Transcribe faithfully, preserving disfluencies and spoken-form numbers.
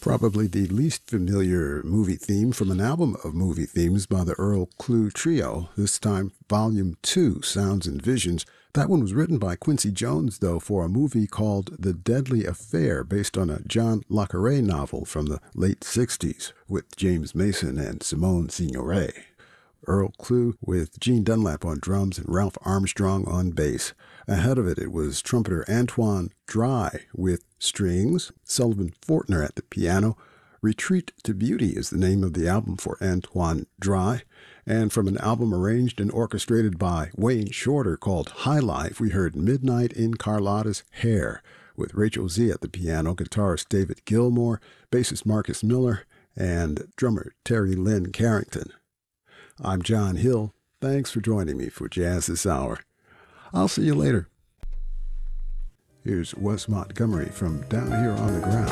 Probably the least familiar movie theme from an album of movie themes by the Earl Klugh Trio, this time Volume two, Sounds and Visions. That one was written by Quincy Jones, though, for a movie called The Deadly Affair, based on a John le Carré novel from the late sixties, with James Mason and Simone Signoret. Earl Klugh with Gene Dunlap on drums and Ralph Armstrong on bass. Ahead of it, it was trumpeter Antoine Dry with strings, Sullivan Fortner at the piano. Retreat to Beauty is the name of the album for Antoine Dry. And from an album arranged and orchestrated by Wayne Shorter called High Life, we heard Midnight in Carlotta's Hair with Rachel Z at the piano, guitarist David Gilmour, bassist Marcus Miller, and drummer Terry Lynn Carrington. I'm John Hill. Thanks for joining me for Jazz This Hour. I'll see you later. Here's Wes Montgomery from Down Here on the Ground.